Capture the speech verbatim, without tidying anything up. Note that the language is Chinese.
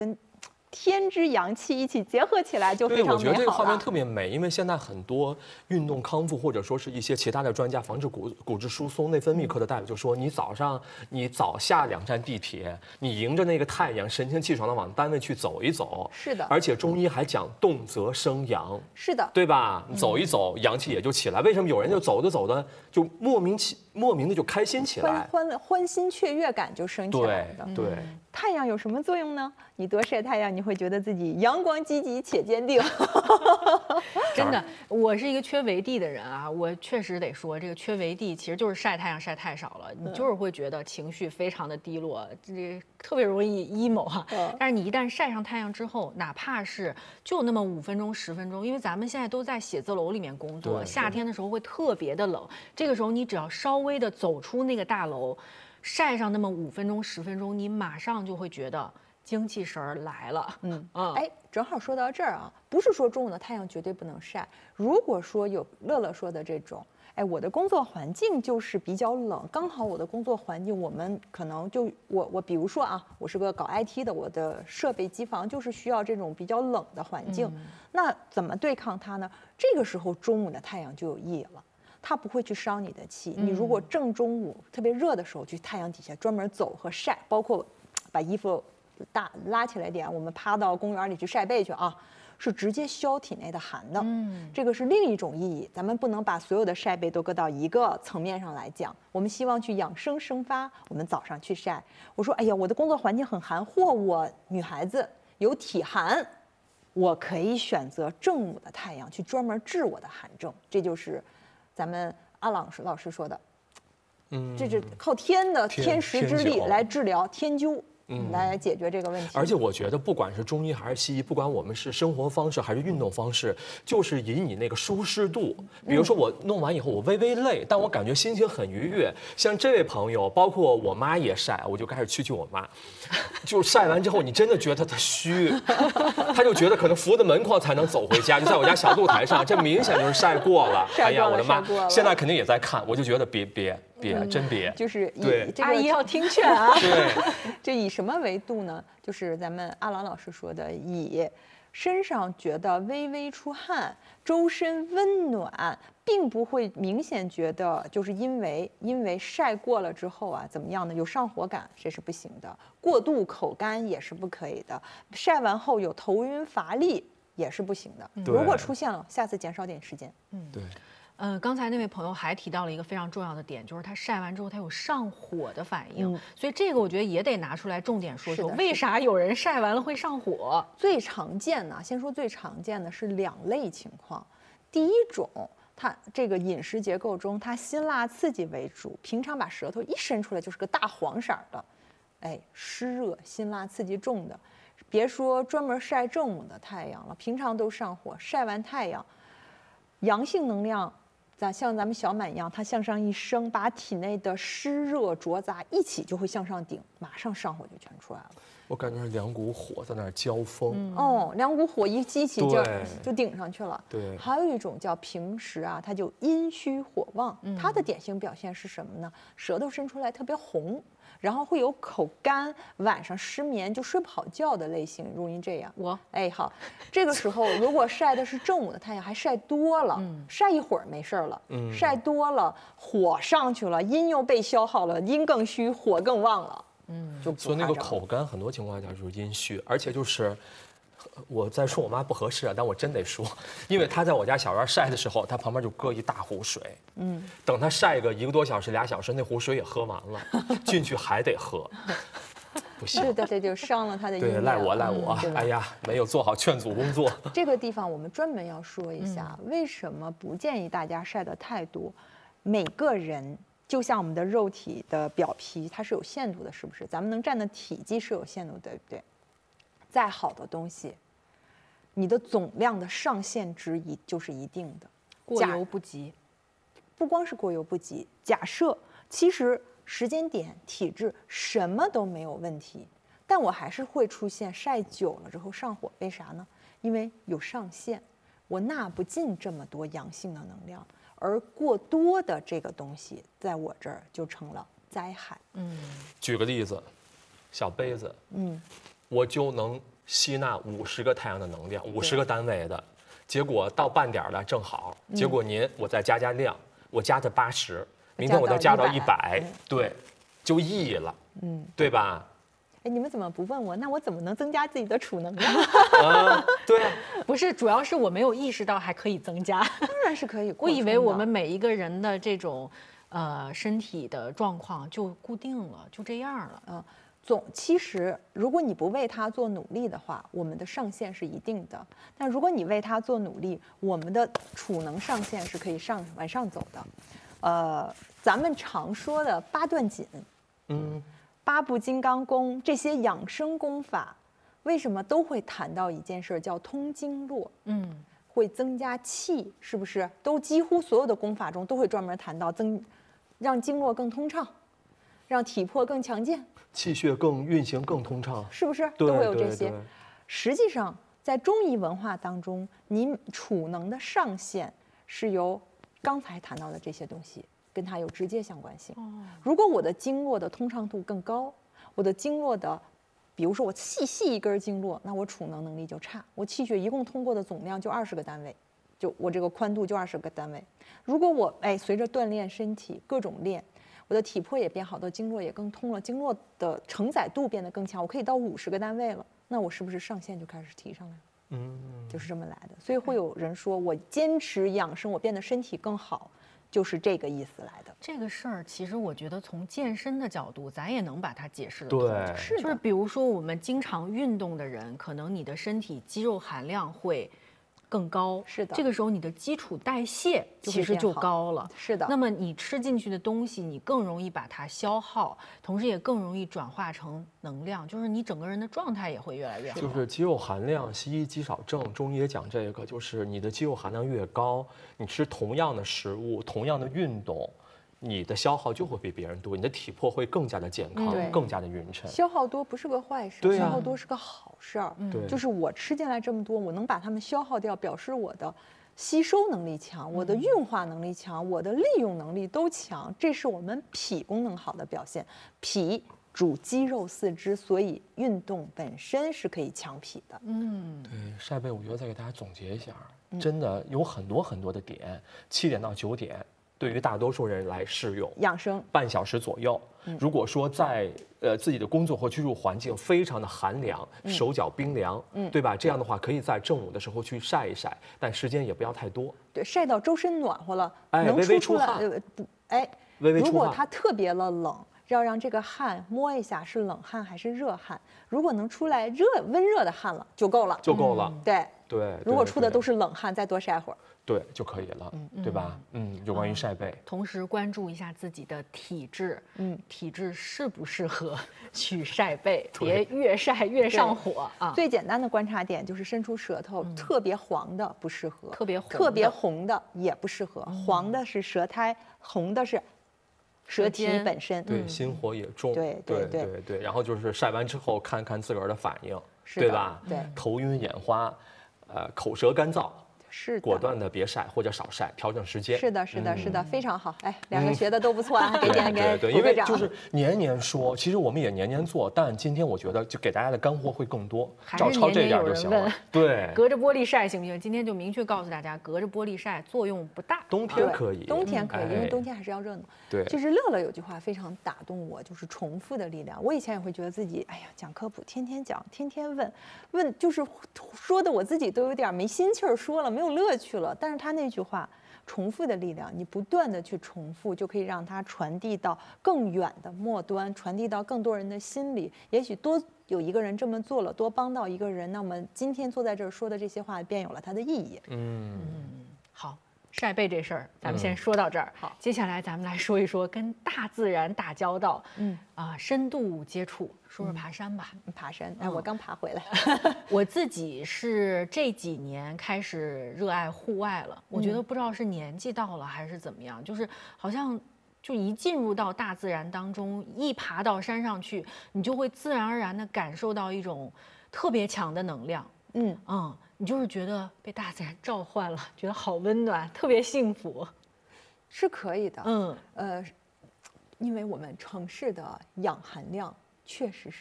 跟天之阳气一起结合起来，就非对， 常美好了。 我觉得这个画面特别美，因为现在很多运动康复或者说是一些其他的专家，防止骨骨质疏松、内分泌科的大夫就说，你早上你早下两站地铁，你迎着那个太阳，神清气爽的往单位去走一走。 是的， 而且中医还讲动则生阳。 是的， 对吧？你走一走，阳气也就起来。为什么有人就走着走着就莫名其莫名的就开心起来？ 欢欢欢欣雀跃感就升起来了。 对对。 太阳有什么作用呢？你多晒太阳，你会觉得自己阳光积极且坚定。 真的，我是一个缺维 D 的人啊，我确实得说，这个缺维 D 其实就是晒太阳晒太少了，你就是会觉得情绪非常的低落，这特别容易 emo 哈。但是你一旦晒上太阳之后，哪怕是就那么五分钟、十分钟，因为咱们现在都在写字楼里面工作，夏天的时候会特别的冷，这个时候你只要稍微的走出那个大楼，晒上那么五分钟、十分钟，你马上就会觉得精气神儿来了。 嗯嗯，哎，正好说到这儿啊，不是说中午的太阳绝对不能晒。如果说有乐乐说的这种，哎，我的工作环境就是比较冷，刚好我的工作环境，我们可能就我我比如说啊，我是个搞 I T 的，我的设备机房就是需要这种比较冷的环境。嗯、那怎么对抗它呢？这个时候中午的太阳就有意义了。它不会去伤你的气。你如果正中午特别热的时候去太阳底下专门走和晒，包括把衣服大拉起来点，我们趴到公园里去晒背去啊，是直接消体内的寒的。嗯，这个是另一种意义。咱们不能把所有的晒背都搁到一个层面上来讲。我们希望去养生生发，我们早上去晒。我说，哎呀，我的工作环境很寒，或我女孩子有体寒，我可以选择正午的太阳去专门治我的寒症。这就是咱们阿朗老师说的，嗯，这是靠天的天时之力来治疗天灸。嗯，来解决这个问题。 而且我觉得，不管是中医还是西医，不管我们是生活方式还是运动方式，就是以你那个舒适度。比如说我弄完以后，我微微累，但我感觉心情很愉悦。像这位朋友，包括我妈也晒，我就开始蛐蛐我妈。就晒完之后，你真的觉得她虚，她就觉得可能扶着门框才能走回家，就在我家小露台上，这明显就是晒过了。 晒过了， 哎呀，我的妈！现在肯定也在看，我就觉得别别。别，真别， 就是以这个阿姨要听劝啊。 对， 这以什么维度呢？就是咱们阿郎老师说的，以身上觉得微微出汗，周身温暖，并不会明显觉得就是因为因为晒过了之后啊，怎么样呢？有上火感，这是不行的；过度口干也是不可以的；晒完后有头晕乏力也是不行的。如果出现了，下次减少点时间。 嗯，对。 呃，刚才那位朋友还提到了一个非常重要的点，就是他晒完之后他有上火的反应，嗯、所以这个我觉得也得拿出来重点说说，为啥有人晒完了会上火？ 最常见的，先说最常见的是两类情况。第一种，它这个饮食结构中，它辛辣刺激为主，平常把舌头一伸出来就是个大黄色的，哎，湿热辛辣刺激重的，别说专门晒正午的太阳了，平常都上火，晒完太阳，阳性能量。咱像咱们小满一样，它向上一升，把体内的湿热浊杂一起就会向上顶，马上上火就全出来了。 我感觉是两股火在那儿交锋。 嗯、哦，两股火一激起就就顶上去了。 对。 还有一种叫平时啊，它就阴虚火旺，它的典型表现是什么呢？舌头伸出来特别红。然后会有口干，晚上失眠就睡不好觉的类型，容易这样。 我哎好，这个时候如果晒的是正午的太阳，还晒多了，嗯、晒一会儿没事了，嗯、晒多了火上去了，阴又被消耗了，阴更虚，火更旺了，嗯，就所以那个口干很多情况下就是阴虚，而且就是。我在说我妈不合适啊，但我真得说，因为她在我家小院晒的时候，她旁边就搁一大壶水，嗯，等她晒个一个多小时、俩小时，那壶水也喝完了，进去还得喝，不行， 是的，这就伤了她的阴对，赖我赖我，嗯、哎呀，没有做好劝阻工作。 这个地方我们专门要说一下，嗯、为什么不建议大家晒得太多？每个人就像我们的肉体的表皮，它是有限度的，是不是？咱们能占的体积是有限度的，对不对？再好的东西，你的总量的上限值一就是一定的， 过犹不及。 不光是过犹不及，假设其实时间点、体质什么都没有问题，但我还是会出现晒久了之后上火，为啥呢？因为有上限，我纳不进这么多阳性的能量，而过多的这个东西在我这儿就成了灾害。 嗯，举个例子，小杯子， 嗯。 我就能吸纳五十个太阳的能量，五十个单位的，结果到半点了正好，结果您我再加加量，我加到八十，明天我再加到一百，对，就亿了，嗯，对吧？ 哎，你们怎么不问我？那我怎么能增加自己的储能量？ 啊，对啊， 不是，主要是我没有意识到还可以增加。 当然是可以。 我以为我们每一个人的这种呃身体的状况就固定了，就这样了。 嗯，总其实如果你不为它做努力的话，我们的上限是一定的。但如果你为它做努力，我们的储能上限是可以上往上走的。呃，咱们常说的八段锦，嗯。八部金刚功这些养生功法，为什么都会谈到一件事叫通经络？嗯，会增加气，是不是？都几乎所有的功法中都会专门谈到增，让经络更通畅，让体魄更强健， 气血更运行更通畅， 是不是？ 都会有这些。实际上，在中医文化当中，您储能的上限是由刚才谈到的这些东西。跟它有直接相关性。如果我的经络的通畅度更高，我的经络的，比如说我细细一根经络，那我储能能力就差，我气血一共通过的总量就二十个单位，就我这个宽度就二十个单位。如果我哎随着锻炼身体各种练，我的体魄也变好，的经络也更通了，经络的承载度变得更强，我可以到五十个单位了，那我是不是上限就开始提上来了？嗯，就是这么来的。所以会有人说我坚持养生，我变得身体更好。就是这个意思来的。 这个事儿，其实我觉得从健身的角度，咱也能把它解释得通。 对， 是就是比如说我们经常运动的人，可能你的身体肌肉含量会更高， 是的。 这个时候你的基础代谢其实就高了， 是的。 那么你吃进去的东西，你更容易把它消耗，同时也更容易转化成能量，就是你整个人的状态也会越来越好。 就是肌肉含量，西医肌少症，中医也讲这个，就是你的肌肉含量越高，你吃同样的食物，同样的运动，你的消耗就会比别人多，你的体魄会更加的健康，嗯、更加的匀称。 消耗多不是个坏事， 对消耗多是个好事儿。 对， 就是我吃进来这么多，我能把它们消耗掉，表示我的吸收能力强，我的运化能力强，我的利用能力都强，这是我们脾功能好的表现。脾主肌肉四肢，所以运动本身是可以强脾的。 嗯， 对，晒背，我觉得再给大家总结一下，真的有很多很多的点，七点到九点。对于大多数人来适用， 养生半小时左右。如果说在呃自己的工作或居住环境非常的寒凉，嗯、手脚冰凉，嗯，对吧？这样的话，可以在正午的时候去晒一晒，但时间也不要太多。 对，晒到周身暖和了， 哎， 能微微出来。 呃， 不，哎， 微微出汗。 如果它特别的冷，要让这个汗摸一下是冷汗还是热汗。如果能出来热温热的汗了，就够了， 就够了。 嗯、对对。 如果出的都是冷汗，再多晒会儿。 对就可以了，嗯、对吧？嗯，有关于晒背、 嗯，同时关注一下自己的体质，嗯，体质适不适合去晒背，别越晒越上火啊。 最简单的观察点就是伸出舌头，嗯、特别黄的不适合， 特别红特别红的也不适合，嗯、黄的是舌苔，红的是舌体本身。 对，心火也重。 对对对对对。然后就是晒完之后看看自个儿的反应， 对吧？ 对， 头晕眼花，呃，口舌干燥。 是的， 果断的别晒或者少晒，调整时间。 是的，是的，是的，非常好。哎，两个学的都不错啊，给点给对，因为就是年年说，其实我们也年年做，但今天我觉得就给大家的干货会更多，照抄这点就行了。对， 隔着玻璃晒行不行？今天就明确告诉大家，隔着玻璃晒作用不大。 冬天可以， 冬天可以，因为冬天还是要热闹。 对， 其实乐乐有句话非常打动我，就是重复的力量。我以前也会觉得自己，哎呀，讲科普天天讲，天天问，问就是说的我自己都有点没心气儿说了，没有乐趣了。但是他那句话，重复的力量，你不断的去重复，就可以让它传递到更远的末端，传递到更多人的心里。也许多有一个人这么做了，多帮到一个人，那么今天坐在这儿说的这些话，便有了它的意义。 嗯嗯，好。晒背这事儿，咱们先说到这儿。 好、嗯， 接下来咱们来说一说跟大自然打交道，嗯啊、呃，深度接触，说说爬山吧。 嗯、爬山，哎，我刚爬回来。 我自己是这几年开始热爱户外了，我觉得不知道是年纪到了还是怎么样，就是好像就一进入到大自然当中，一爬到山上去，你就会自然而然地感受到一种特别强的能量。嗯嗯。你就是觉得被大自然召唤了，觉得好温暖，特别幸福， 是可以的。 嗯， 呃，因为我们城市的氧含量确实是